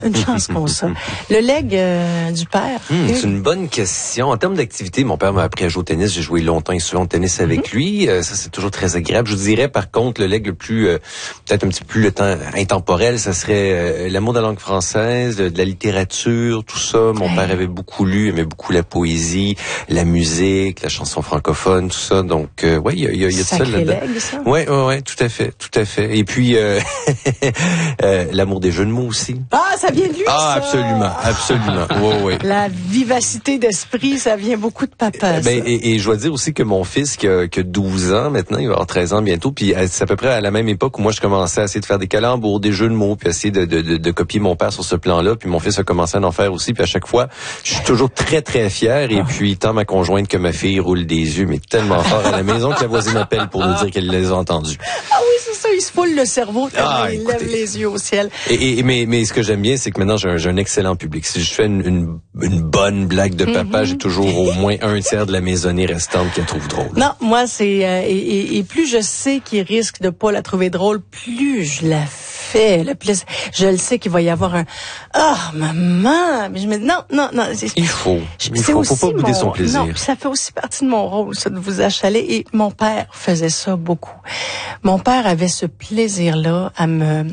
Une chance qu'on ça. Le legs du père. C'est une bonne question. En termes d'activité, mon père m'a appris à jouer au tennis. J'ai joué longtemps et souvent au tennis avec lui. Ça, c'est toujours très agréable. Je vous dirais, par contre, le legs le plus, peut-être un petit peu plus le temps intemporel, ça serait l'amour de la langue française, de la littérature, tout ça. Mon père avait beaucoup lu, aimait beaucoup la poésie, la musique, la chanson francophone, tout ça. Donc, ouais, il y a de ça là-dedans. Legs, ça? Ouais, tout à fait. Et puis, l'amour des jeux de mots aussi. Ah, ça vient de lui, ça! Absolument. Ouais. La vivacité d'esprit, ça vient beaucoup de papa. Et je dois dire aussi que mon fils qui a 12 ans maintenant, il va avoir 13 ans bientôt, puis c'est à peu près à la même époque où moi je commençais à essayer de faire des calembours, des jeux de mots, puis essayer de copier mon père sur ce plan-là, puis mon fils a commencé à en faire aussi, puis à chaque fois, je suis toujours très très fier, et puis tant ma conjointe que ma fille roule des yeux, mais tellement fort à la maison que la voisine appelle pour nous dire qu'elle les a entendus. Ah oui, c'est ça, il se foule le cerveau, il écoutez, lève les yeux au ciel. Mais ce que j'aime bien, c'est que maintenant j'ai un excellent public. Si je fais une bonne blague de papa, j'ai toujours au moins un tiers de la maisonnée restante qui la trouve drôle. Non, moi c'est et plus je sais qu'il risque de pas la trouver drôle, plus je la fais. Le plus je le sais qu'il va y avoir un maman, mais je me dis non. Il faut pas bouder son plaisir. Non, ça fait aussi partie de mon rôle, ça, de vous achaler. Et mon père faisait ça beaucoup. Mon père avait ce plaisir-là à me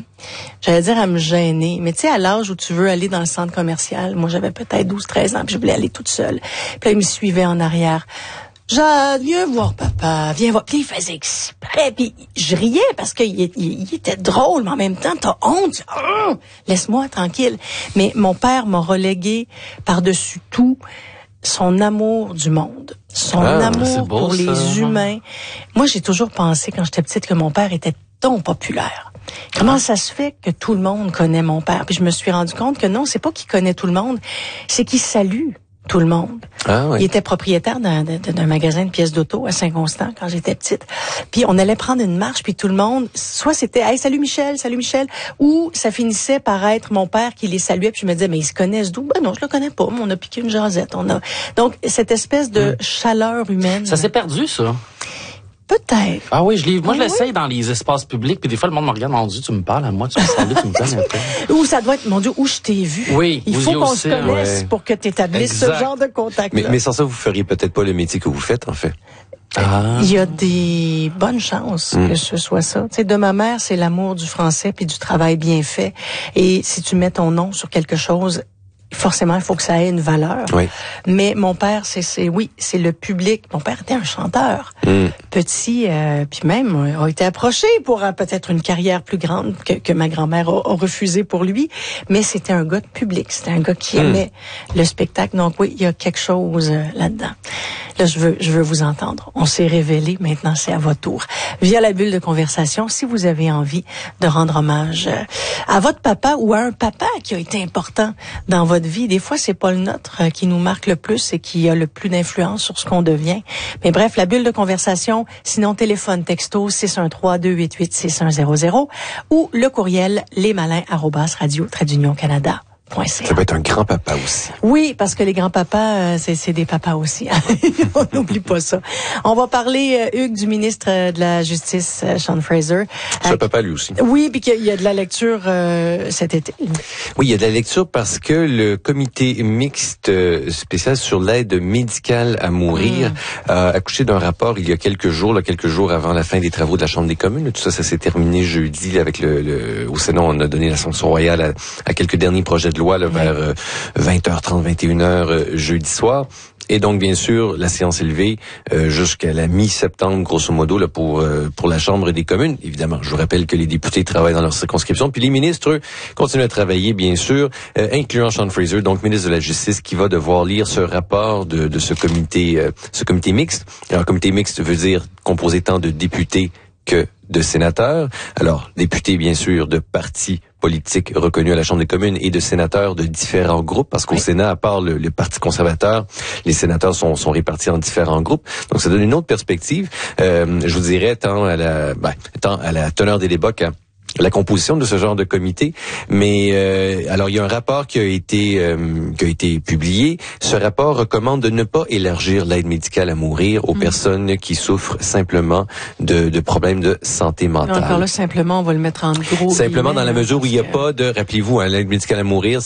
gêner. Mais tu sais, à l'âge où tu veux aller dans le centre commercial, moi j'avais peut-être 12-13 ans, puis je voulais aller toute seule. Puis là, il me suivait en arrière. Jade, viens voir papa, viens voir. Puis il faisait exprès, puis je riais parce qu'il était drôle, mais en même temps, t'as honte. Laisse-moi tranquille. Mais mon père m'a relégué par-dessus tout son amour du monde, son amour pour les humains. Moi, j'ai toujours pensé, quand j'étais petite, que mon père était donc populaire. Comment ça se fait que tout le monde connaît mon père? Puis je me suis rendu compte que non, c'est pas qu'il connaît tout le monde, c'est qu'il salue tout le monde. Il était propriétaire d'un magasin de pièces d'auto à Saint-Constant quand j'étais petite. Puis on allait prendre une marche, puis tout le monde, soit c'était « Hey, salut Michel », ou ça finissait par être mon père qui les saluait, puis je me disais « Mais ils se connaissent d'où? » Ben non, je le connais pas, mais on a piqué une jasette. Donc, cette espèce de chaleur humaine. Ça s'est perdu, ça. Peut-être. Ah oui, je l'essaye dans les espaces publics, puis des fois, le monde me regarde, mon Dieu, tu me parles à moi, tu me salues, tu me connais pas. Ou ça doit être, mon Dieu, où je t'ai vu. Oui, il faut qu'on se connaisse pour que tu établisses ce genre de contact-là. Mais sans ça, vous feriez peut-être pas le métier que vous faites, en fait. Il y a des bonnes chances que ce soit ça. Tu sais, de ma mère, c'est l'amour du français puis du travail bien fait. Et si tu mets ton nom sur quelque chose, forcément, il faut que ça ait une valeur. Oui. Mais mon père, c'est le public. Mon père était un chanteur. Petit, puis même a été approché pour peut-être une carrière plus grande que ma grand-mère a refusé pour lui. Mais c'était un gars de public. C'était un gars qui aimait le spectacle. Donc oui, il y a quelque chose là-dedans. Là, je veux vous entendre. On s'est révélé. Maintenant, c'est à votre tour. Via la bulle de conversation, si vous avez envie de rendre hommage à votre papa ou à un papa qui a été important dans votre vie. Des fois, c'est pas le nôtre qui nous marque le plus et qui a le plus d'influence sur ce qu'on devient. Mais bref, la bulle de conversation, sinon téléphone, texto 613-288-6100 ou le courriel lesmalins@radio-canada. Ça peut être un grand-papa aussi. Oui, parce que les grands-papas, c'est des papas aussi. On n'oublie pas ça. On va parler, Hugues, du ministre de la Justice, Sean Fraser. C'est un papa lui aussi. Oui, puis qu'il y a de la lecture cet été. Oui, il y a de la lecture parce que le comité mixte spécial sur l'aide médicale à mourir a accouché d'un rapport il y a quelques jours avant la fin des travaux de la Chambre des communes. Tout ça s'est terminé jeudi avec au Sénat. On a donné la sanction royale à quelques derniers projets de loi vers 20h30, 21h jeudi soir. Et donc, bien sûr, la séance est levée jusqu'à la mi-septembre, grosso modo, là, pour la Chambre des communes. Évidemment, je vous rappelle que les députés travaillent dans leur circonscription, puis les ministres, eux, continuent à travailler, bien sûr, incluant Sean Fraser, donc ministre de la Justice, qui va devoir lire ce rapport de ce comité mixte. Alors, comité mixte veut dire composé tant de députés que de sénateurs. Alors, députés, bien sûr, de partis politiques reconnus à la Chambre des communes et de sénateurs de différents groupes, parce qu'au Sénat, à part le Parti conservateur, les sénateurs sont répartis en différents groupes. Donc, ça donne une autre perspective. Je vous dirais, tant à la teneur des débats qu'à la composition de ce genre de comité, mais alors il y a un rapport qui a été publié. Ce rapport recommande de ne pas élargir l'aide médicale à mourir aux personnes qui souffrent simplement de problèmes de santé mentale. Encore là, simplement, on va le mettre en gros. Simplement dans la mesure où il n'y a pas de, rappelez-vous, l'aide médicale à mourir,